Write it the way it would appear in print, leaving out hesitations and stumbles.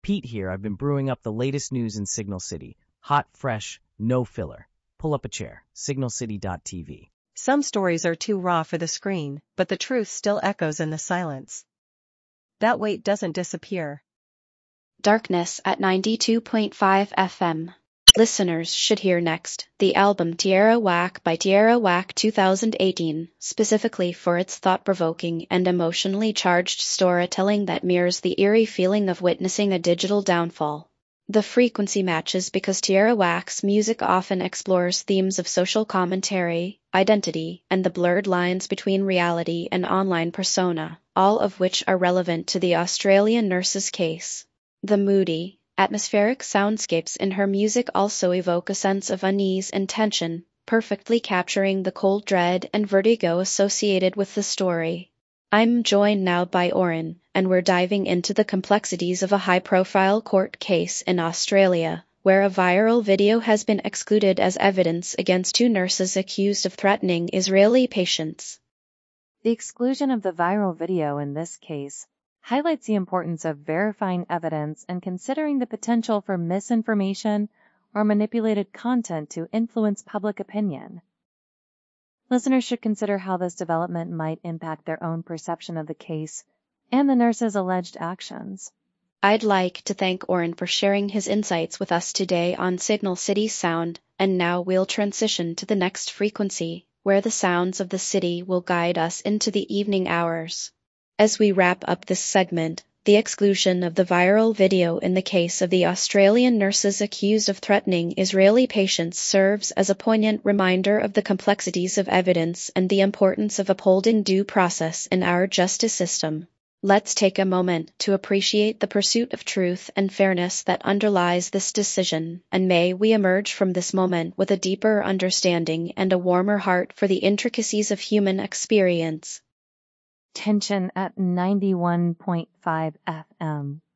Pete here. I've been brewing up the latest news in Signal City. Hot, fresh, no filler. Pull up a chair. signalcity.tv. Some stories are too raw for the screen, but the truth still echoes in the silence. That weight doesn't disappear. Darkness at 92.5 FM. Listeners should hear next the album Tierra Whack by Tierra Whack 2018, specifically for its thought-provoking and emotionally charged storytelling that mirrors the eerie feeling of witnessing a digital downfall. The frequency matches because Tierra Whack's music often explores themes of social commentary, identity, and the blurred lines between reality and online persona, all of which are relevant to the Australian nurse's case. The moody, atmospheric soundscapes in her music also evoke a sense of unease and tension, perfectly capturing the cold dread and vertigo associated with the story. I'm joined now by Oren, and we're diving into the complexities of a high-profile court case in Australia, where a viral video has been excluded as evidence against two nurses accused of threatening Israeli patients. The exclusion of the viral video in this case highlights the importance of verifying evidence and considering the potential for misinformation or manipulated content to influence public opinion. Listeners should consider how this development might impact their own perception of the case and the nurse's alleged actions. I'd like to thank Oren for sharing his insights with us today on Signal City Sound, and now we'll transition to the next frequency, where the sounds of the city will guide us into the evening hours. As we wrap up this segment, the exclusion of the viral video in the case of the Australian nurses accused of threatening Israeli patients serves as a poignant reminder of the complexities of evidence and the importance of upholding due process in our justice system. Let's take a moment to appreciate the pursuit of truth and fairness that underlies this decision, and may we emerge from this moment with a deeper understanding and a warmer heart for the intricacies of human experience. Tension at 91.5 FM.